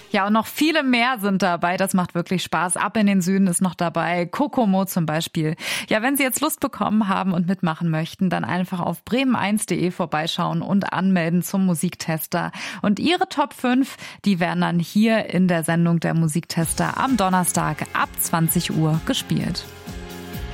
Ja, und noch viele mehr sind dabei. Das macht wirklich Spaß. Ab in den Süden ist noch dabei. Kokomo zum Beispiel. Ja, wenn Sie jetzt Lust bekommen haben und mitmachen möchten, dann einfach auf bremen1.de vorbeischauen und anmelden zum Musiktester. Und Ihre Top 5, die werden dann hier in der Sendung der Musiktester am Donnerstag ab 20 Uhr gespielt.